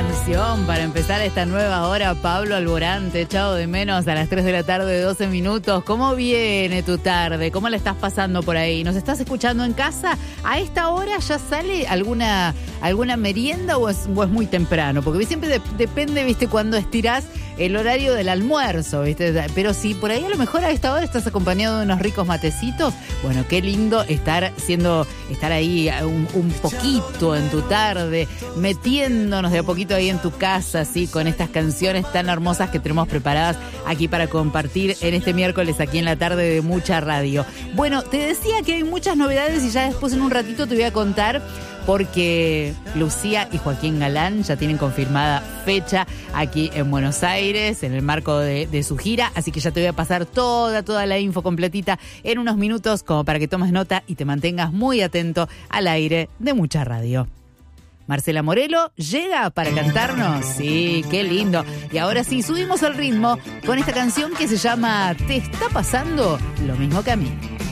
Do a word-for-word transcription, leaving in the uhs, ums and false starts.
canción para empezar esta nueva hora. Pablo Alborán, te he echado de menos a las tres de la tarde, doce minutos. ¿Cómo viene tu tarde? ¿Cómo la estás pasando por ahí? ¿Nos estás escuchando en casa? ¿A esta hora ya sale alguna, alguna merienda o es, o es muy temprano? Porque siempre de, depende, viste, cuando estirás el horario del almuerzo, viste. Pero si por ahí a lo mejor a esta hora estás acompañado de unos ricos matecitos, bueno, qué lindo estar siendo, estar ahí un, un poquito en tu tarde, metiéndonos de a poquito ahí en tu casa, así, con estas canciones tan hermosas que tenemos preparadas aquí para compartir en este miércoles aquí en la tarde de Mucha Radio. Bueno, te decía que hay muchas novedades y ya después en un ratito te voy a contar, porque Lucía y Joaquín Galán ya tienen confirmada fecha aquí en Buenos Aires en el marco de, de su gira, así que ya te voy a pasar toda, toda la info completita en unos minutos como para que tomes nota y te mantengas muy atento al aire de Mucha Radio. Marcela Morelo llega para cantarnos. Sí, qué lindo. Y ahora sí, subimos el ritmo con esta canción que se llama ¿Te está pasando lo mismo que a mí?